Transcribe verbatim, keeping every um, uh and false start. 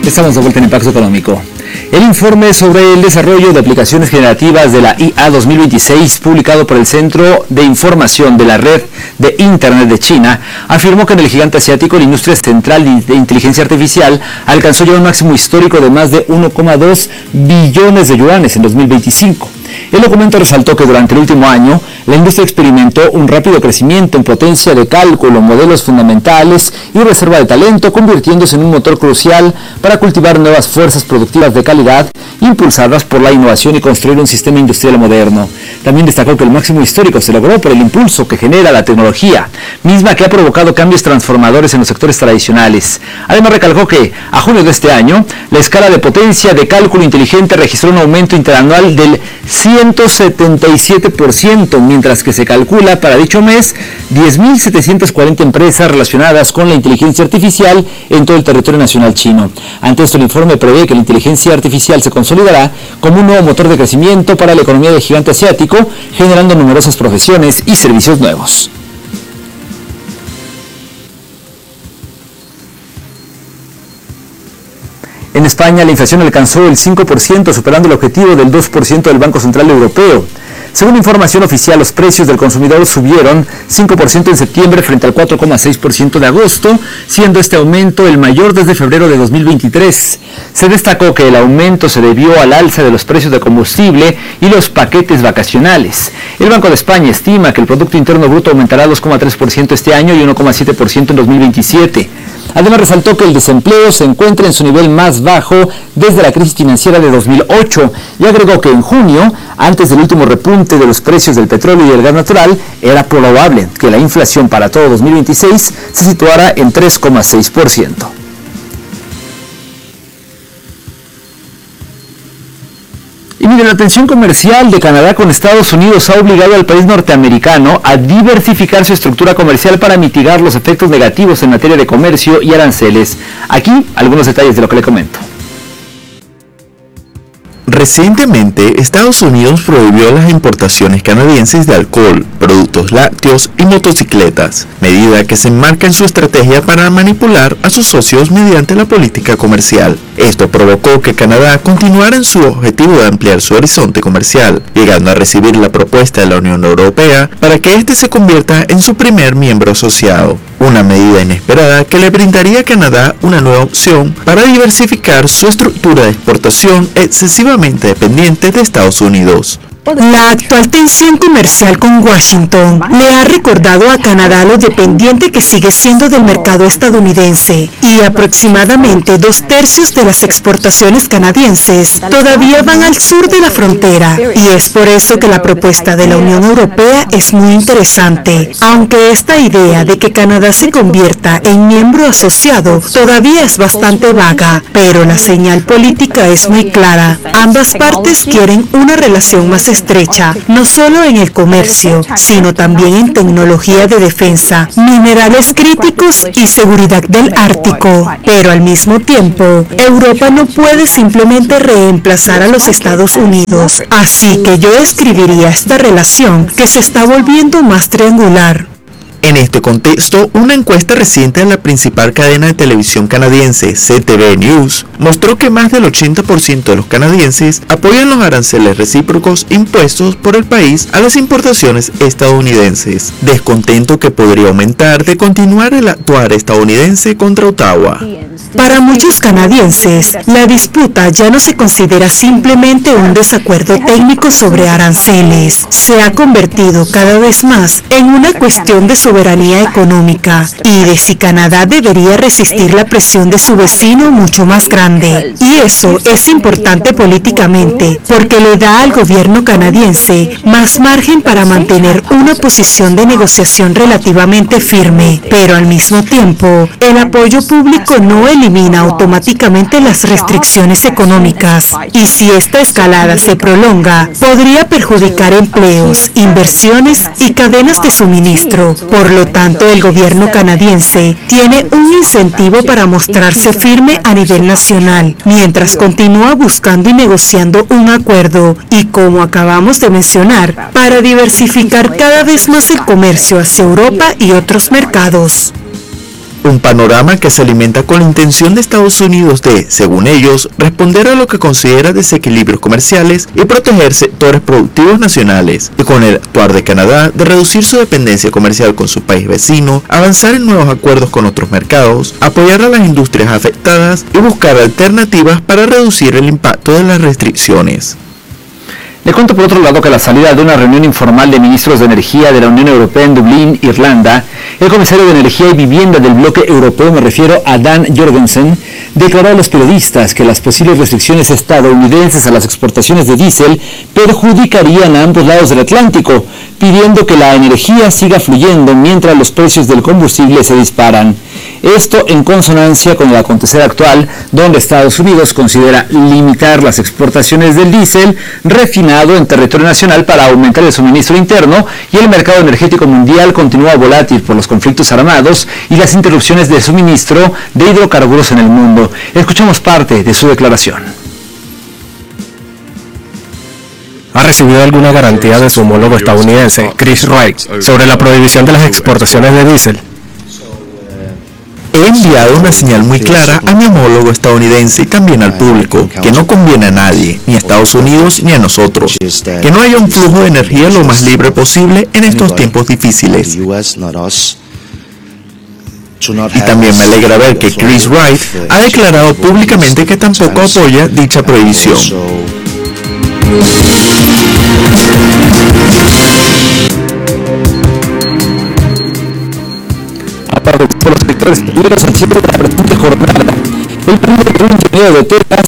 Estamos de vuelta en Impacto Económico. El informe sobre el desarrollo de aplicaciones generativas de la I A dos mil veintiséis, publicado por el Centro de Información de la Red de Internet de China, afirmó que en el gigante asiático la industria central de inteligencia artificial alcanzó ya un máximo histórico de más de uno coma dos billones de yuanes en dos mil veinticinco. El documento resaltó que durante el último año, la industria experimentó un rápido crecimiento en potencia de cálculo, modelos fundamentales y reserva de talento, convirtiéndose en un motor crucial para cultivar nuevas fuerzas productivas de calidad, impulsadas por la innovación y construir un sistema industrial moderno. También destacó que el máximo histórico se logró por el impulso que genera la tecnología, misma que ha provocado cambios transformadores en los sectores tradicionales. Además, recalcó que a junio de este año, la escala de potencia de cálculo inteligente registró un aumento interanual del ciento setenta y siete por ciento, mientras que se calcula para dicho mes diez mil setecientas cuarenta empresas relacionadas con la inteligencia artificial en todo el territorio nacional chino. Ante esto, el informe prevé que la inteligencia artificial se consolidará como un nuevo motor de crecimiento para la economía del gigante asiático, generando numerosas profesiones y servicios nuevos. En España, la inflación alcanzó el cinco por ciento, superando el objetivo del dos por ciento del Banco Central Europeo. Según información oficial, los precios del consumidor subieron cinco por ciento en septiembre frente al cuatro coma seis por ciento de agosto, siendo este aumento el mayor desde febrero de dos mil veintitrés. Se destacó que el aumento se debió al alza de los precios de combustible y los paquetes vacacionales. El Banco de España estima que el Producto Interno Bruto aumentará dos coma tres por ciento este año y uno coma siete por ciento en dos mil veintisiete. Además, resaltó que el desempleo se encuentra en su nivel más bajo desde la crisis financiera de dos mil ocho y agregó que en junio, antes del último repunte de los precios del petróleo y el gas natural, era probable que la inflación para todo dos mil veintiséis se situara en tres coma seis por ciento. Y mire, la tensión comercial de Canadá con Estados Unidos ha obligado al país norteamericano a diversificar su estructura comercial para mitigar los efectos negativos en materia de comercio y aranceles. Aquí, algunos detalles de lo que le comento. Recientemente, Estados Unidos prohibió las importaciones canadienses de alcohol, productos lácteos y motocicletas, medida que se enmarca en su estrategia para manipular a sus socios mediante la política comercial. Esto provocó que Canadá continuara en su objetivo de ampliar su horizonte comercial, llegando a recibir la propuesta de la Unión Europea para que éste se convierta en su primer miembro asociado. Una medida inesperada que le brindaría a Canadá una nueva opción para diversificar su estructura de exportación excesivamente dependiente de Estados Unidos. La actual tensión comercial con Washington le ha recordado a Canadá lo dependiente que sigue siendo del mercado estadounidense, y aproximadamente dos tercios de las exportaciones canadienses todavía van al sur de la frontera, y es por eso que la propuesta de la Unión Europea es muy interesante, aunque esta idea de que Canadá se convierta en miembro asociado todavía es bastante vaga, pero la señal política es muy clara. Ambas partes quieren una relación más estrecha, no solo en el comercio, sino también en tecnología de defensa, minerales críticos y seguridad del Ártico. Pero al mismo tiempo, Europa no puede simplemente reemplazar a los Estados Unidos, así que yo describiría esta relación que se está volviendo más triangular. En este contexto, una encuesta reciente de la principal cadena de televisión canadiense, C T V News, mostró que más del ochenta por ciento de los canadienses apoyan los aranceles recíprocos impuestos por el país a las importaciones estadounidenses, descontento que podría aumentar de continuar el actuar estadounidense contra Ottawa. Para muchos canadienses, la disputa ya no se considera simplemente un desacuerdo técnico sobre aranceles, se ha convertido cada vez más en una cuestión de soberanía económica y de si Canadá debería resistir la presión de su vecino mucho más grande. Y eso es importante políticamente, porque le da al gobierno canadiense más margen para mantener una posición de negociación relativamente firme, pero al mismo tiempo, el apoyo público no elimina automáticamente las restricciones económicas, y si esta escalada se prolonga, podría perjudicar empleos, inversiones y cadenas de suministro. Por lo tanto, el gobierno canadiense tiene un incentivo para mostrarse firme a nivel nacional, mientras continúa buscando y negociando un acuerdo, y como acabamos de mencionar, para diversificar cada vez más el comercio hacia Europa y otros mercados. Un panorama que se alimenta con la intención de Estados Unidos de, según ellos, responder a lo que considera desequilibrios comerciales y proteger sectores productivos nacionales, y con el actuar de Canadá de reducir su dependencia comercial con su país vecino, avanzar en nuevos acuerdos con otros mercados, apoyar a las industrias afectadas y buscar alternativas para reducir el impacto de las restricciones. Le cuento por otro lado que a la salida de una reunión informal de ministros de energía de la Unión Europea en Dublín, Irlanda, el comisario de Energía y Vivienda del bloque europeo, me refiero a Dan Jorgensen, declaró a los periodistas que las posibles restricciones estadounidenses a las exportaciones de diésel perjudicarían a ambos lados del Atlántico, pidiendo que la energía siga fluyendo mientras los precios del combustible se disparan. Esto en consonancia con el acontecer actual, donde Estados Unidos considera limitar las exportaciones del diésel refinado en territorio nacional para aumentar el suministro interno, y el mercado energético mundial continúa volátil por los conflictos armados y las interrupciones de suministro de hidrocarburos en el mundo. Escuchamos parte de su declaración. ¿Ha recibido alguna garantía de su homólogo estadounidense, Chris Wright, sobre la prohibición de las exportaciones de diésel? He enviado una señal muy clara a mi homólogo estadounidense y también al público, que no conviene a nadie, ni a Estados Unidos ni a nosotros, que no haya un flujo de energía lo más libre posible en estos tiempos difíciles. Y también me alegra ver que Chris Wright ha declarado públicamente que tampoco apoya dicha prohibición. Por los sectores públicos al cierre de la presente jornada, el primer ingeniero de Texas